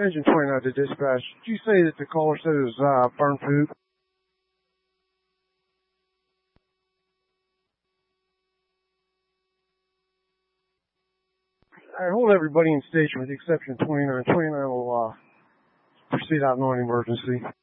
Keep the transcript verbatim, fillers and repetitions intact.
Engine twenty-nine to dispatch. Did you say that the caller said it was uh, burnt food? All right, hold everybody in station with the exception of twenty-nine. twenty-nine will uh, proceed out non-emergency.